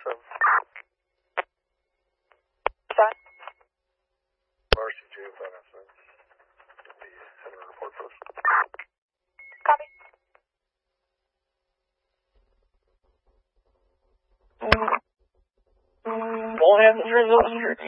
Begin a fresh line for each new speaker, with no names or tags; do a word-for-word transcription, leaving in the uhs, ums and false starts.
seven.
Sorry?
R C J five nine seven. The center report for us.
Copy.
Well, I haven't heard those.